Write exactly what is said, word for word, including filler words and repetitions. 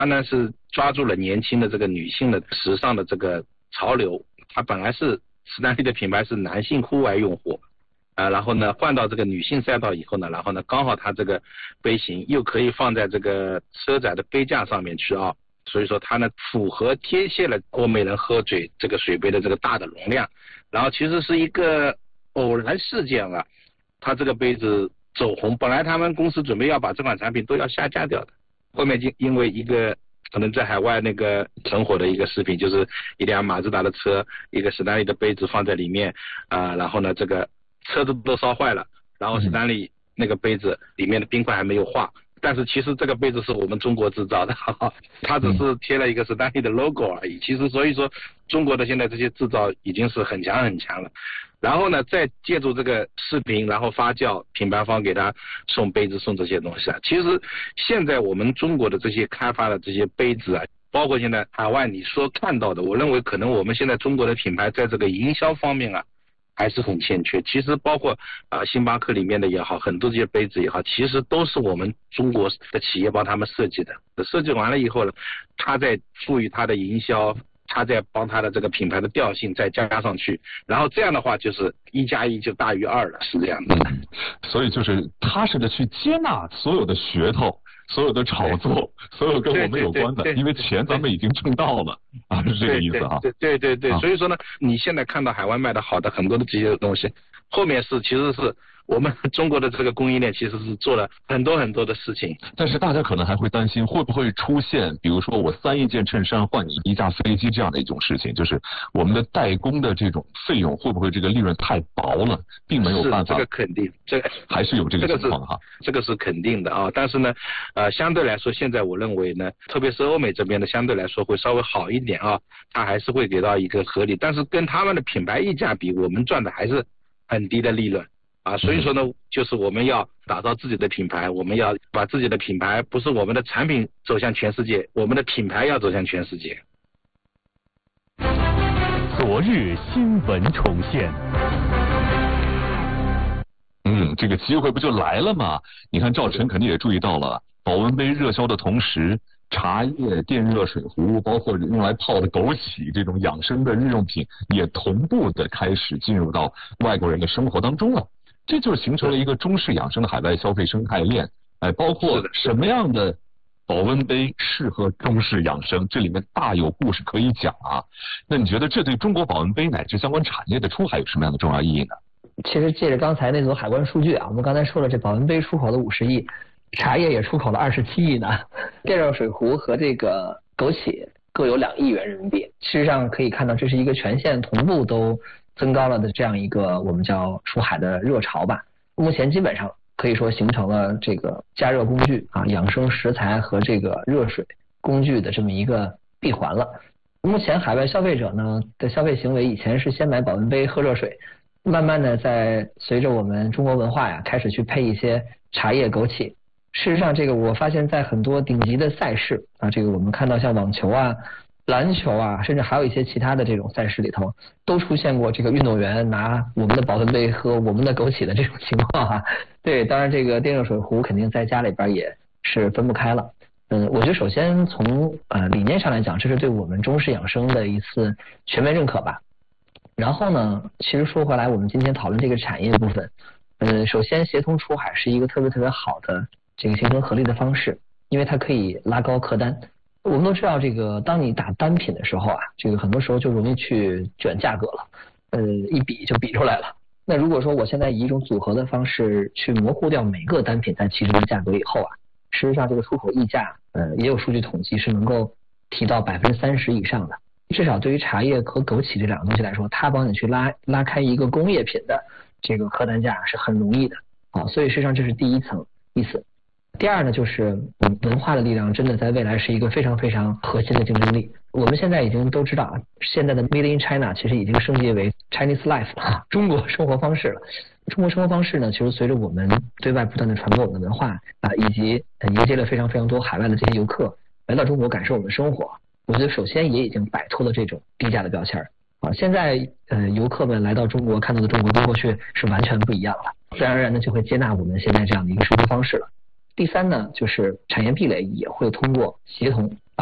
它呢是抓住了年轻的这个女性的时尚的这个潮流。它本来是史丹利的品牌是男性户外用户，啊，然后呢换到这个女性赛道以后呢，然后呢刚好它这个杯型又可以放在这个车载的杯架上面去啊，所以说它呢符合贴切了欧美人喝水这个水杯的这个大的容量。然后其实是一个偶然事件啊，它这个杯子走红，本来他们公司准备要把这款产品都要下架掉的，后面就因为一个可能在海外那个很火的一个视频，就是一辆马自达的车，一个史丹利的杯子放在里面啊、呃，然后呢这个车子都烧坏了，然后史丹利那个杯子里面的冰块还没有化，但是其实这个杯子是我们中国制造的，哈哈，它只是贴了一个史丹利的 logo 而已。其实所以说中国的现在这些制造已经是很强很强了。然后呢再借助这个视频然后发酵，品牌方给他送杯子送这些东西啊。其实现在我们中国的这些开发的这些杯子啊，包括现在海外你说看到的，我认为可能我们现在中国的品牌在这个营销方面啊还是很欠缺。其实包括啊、呃、星巴克里面的也好，很多这些杯子也好，其实都是我们中国的企业帮他们设计的。设计完了以后呢，他再赋予他的营销，他再帮他的这个品牌的调性再加上去，然后这样的话就是一加一就大于二了，是这样的。 嗯，所以就是踏实的去接纳所有的噱头，所有的炒作，所有跟我们有关的，因为钱咱们已经挣到了啊，是这个意思哈。 对对对对， 啊、 所以说呢，你现在看到海外卖的好的很多的这些东西，后面是其实是我们中国的这个供应链其实是做了很多很多的事情。 但是大家可能还会担心会不会出现比如说我三亿件衬衫换你一架飞机这样的一种事情，就是我们的代工的这种费用会不会这个利润太薄了，并没有办法。 这个肯定，这个还是有这个情况哈。 这个是肯定的啊，但是呢呃相对来说现在我认为呢，特别是欧美这边的相对来说会稍微好一点啊，它还是会给到一个合理，但是跟他们的品牌溢价比，我们赚的还是很低的利润啊，所以说呢，就是我们要打造自己的品牌，我们要把自己的品牌，不是我们的产品走向全世界，我们的品牌要走向全世界。 昨日新闻重现。 嗯，这个机会不就来了吗？你看赵晨肯定也注意到了，保温杯热销的同时，茶叶、电热水壶，包括用来泡的枸杞这种养生的日用品，也同步的开始进入到外国人的生活当中了。这就形成了一个中式养生的海外消费生态链。哎，包括什么样的保温杯适合中式养生，这里面大有故事可以讲啊。那你觉得这对中国保温杯乃至相关产业的出海有什么样的重要意义呢？ 其实借着刚才那组海关数据啊，我们刚才说了，这保温杯出口了五十亿，茶叶也出口了二十七亿呢，电热水壶和这个枸杞各有两亿元人民币。事实上可以看到，这是一个全线同步都增高了的这样一个我们叫出海的热潮吧。目前基本上可以说形成了这个加热工具啊、养生食材和这个热水工具的这么一个闭环了。目前海外消费者呢的消费行为，以前是先买保温杯喝热水，慢慢的在随着我们中国文化呀，开始去配一些茶叶、枸杞。事实上，这个我发现在很多顶级的赛事啊，这个我们看到像网球啊、篮球啊，甚至还有一些其他的这种赛事里头，都出现过这个运动员拿我们的保温杯喝我们的枸杞的这种情况哈、啊。对，当然这个电热水壶肯定在家里边也是分不开了。嗯，我觉得首先从呃理念上来讲，这是对我们中式养生的一次全面认可吧。然后呢，其实说回来，我们今天讨论这个产业部分，嗯，首先协同出海是一个特别特别好的这个形成合力的方式，因为它可以拉高客单。我们都知道，这个当你打单品的时候啊，这个很多时候就容易去卷价格了，呃，一比就比出来了。那如果说我现在以一种组合的方式去模糊掉每个单品在其中的价格以后啊，事实上这个出口溢价，呃，也有数据统计是能够提到百分之三十以上的。至少对于茶叶和枸杞这两个东西来说，它帮你去拉拉开一个工业品的这个客单价是很容易的啊，所以实际上这是第一层意思。第二呢，就是文化的力量真的在未来是一个非常非常核心的竞争力。我们现在已经都知道啊，现在的 Made in China 其实已经升级为 Chinese Life 了，中国生活方式了。中国生活方式呢，其实随着我们对外不断的传播我们的文化啊，以及迎接了非常非常多海外的这些游客来到中国感受我们的生活，我觉得首先也已经摆脱了这种低价的标签啊。现在呃游客们来到中国看到的中国跟过去是完全不一样了，自然而然的就会接纳我们现在这样的一个生活方式了。 第三呢，就是产业壁垒也会通过协同